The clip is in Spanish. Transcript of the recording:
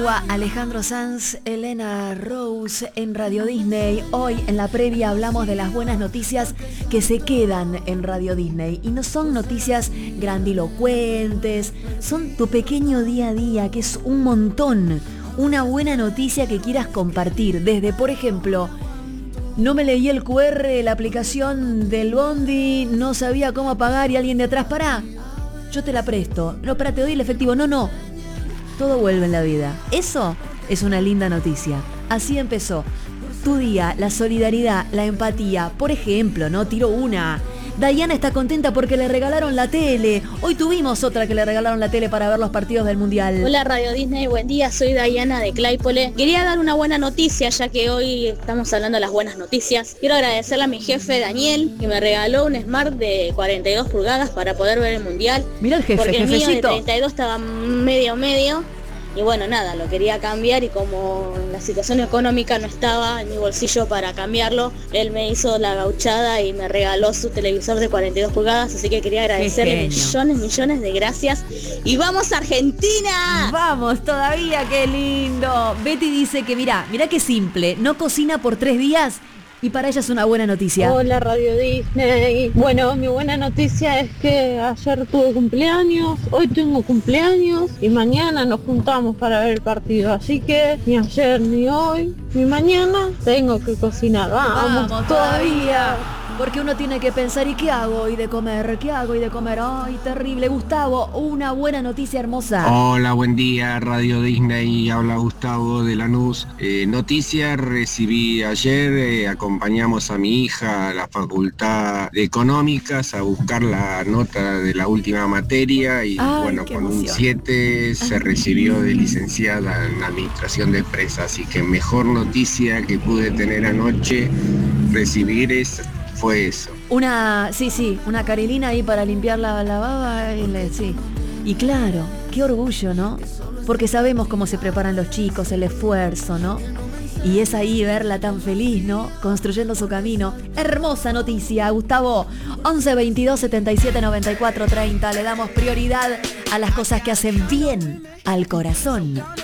Estaba Alejandro Sanz, Elena Rose en Radio Disney. Hoy en la previa hablamos de las buenas noticias que se quedan en Radio Disney. Y no son noticias grandilocuentes, son tu pequeño día a día, que es un montón. Una buena noticia que quieras compartir. Desde, por ejemplo, no me leí el QR, la aplicación del bondi, no sabía cómo pagar y alguien de atrás, pará, yo te la presto. No, pará, te doy el efectivo. No. Todo vuelve en la vida. Eso es una linda noticia. Así empezó tu día, la solidaridad, la empatía. Por ejemplo, ¿no? Tiro una. Dayana está contenta porque le regalaron la tele. Hoy tuvimos otra que le regalaron la tele para ver los partidos del Mundial. Hola Radio Disney, buen día, soy Dayana de Claypole. Quería dar una buena noticia, ya que hoy estamos hablando de las buenas noticias. Quiero agradecerle a mi jefe Daniel, que me regaló un Smart de 42 pulgadas para poder ver el Mundial. Mira el jefe, porque el jefecito. mío de 32 estaba medio. Y bueno, nada, lo quería cambiar y como la situación económica no estaba en mi bolsillo para cambiarlo, él me hizo la gauchada y me regaló su televisor de 42 pulgadas, así que quería agradecerle millones de gracias. ¡Y vamos Argentina! ¡Vamos todavía! ¡Qué lindo! Betty dice que mirá qué simple, no cocina por 3 días y para ella es una buena noticia. Hola Radio Disney. Bueno, mi buena noticia es que ayer tuve cumpleaños, hoy tengo cumpleaños y mañana nos juntamos para ver el partido. Así que ni ayer, ni hoy, ni mañana tengo que cocinar. Vamos todavía. Porque uno tiene que pensar, ¿y qué hago hoy de comer? ¿Qué hago hoy de comer? ¡Ay, terrible! Gustavo, una buena noticia hermosa. Hola, buen día, Radio Disney, habla Gustavo de Lanús. Noticia recibí ayer, acompañamos a mi hija a la Facultad de Económicas a buscar la nota de la última materia y bueno, con un 7 se recibió de licenciada en Administración de Empresas, así que mejor noticia que pude tener anoche recibir fue eso. Una Carolina ahí para limpiar la baba, sí. Y claro, qué orgullo, ¿no? Porque sabemos cómo se preparan los chicos, el esfuerzo, ¿no? Y es ahí verla tan feliz, ¿no? Construyendo su camino. Hermosa noticia, Gustavo. 11 22 77 94 30. Le damos prioridad a las cosas que hacen bien al corazón.